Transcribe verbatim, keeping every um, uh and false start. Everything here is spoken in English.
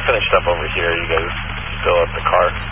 finished up over here. You guys fill up the car.